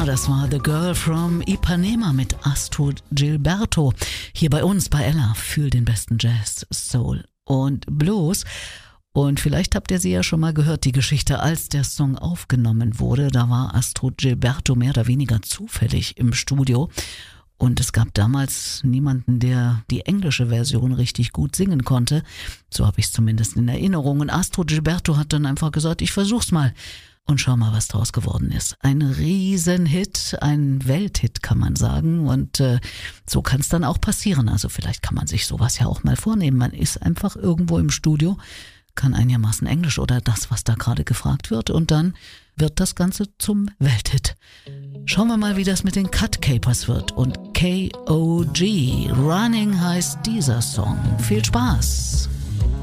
das war The Girl from Ipanema mit Astrud Gilberto. Hier bei uns bei Ella für den besten Jazz, Soul und Blues. Und vielleicht habt ihr sie ja schon mal gehört, die Geschichte, als der Song aufgenommen wurde. Da war Astrud Gilberto mehr oder weniger zufällig im Studio. Und es gab damals niemanden, der die englische Version richtig gut singen konnte. So habe ich es zumindest in Erinnerung. Und Astrud Gilberto hat dann einfach gesagt, ich versuch's mal. Und schau mal, was draus geworden ist. Ein Riesenhit, ein Welthit kann man sagen. Und so kann es dann auch passieren. Also vielleicht kann man sich sowas ja auch mal vornehmen. Man ist einfach irgendwo im Studio, kann einigermaßen Englisch oder das, was da gerade gefragt wird. Und dann wird das Ganze zum Welthit. Schauen wir mal, wie das mit den Cut Capers wird. Und K.O.G. Running heißt dieser Song. Viel Spaß!